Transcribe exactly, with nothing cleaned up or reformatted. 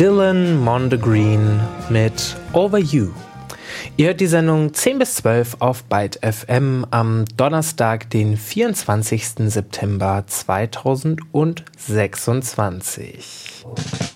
Dylan Mondegreen mit Over You. Ihr hört die Sendung zehn bis zwölf auf Byte F M am Donnerstag, den vierundzwanzigsten September zweitausendsechsundzwanzig.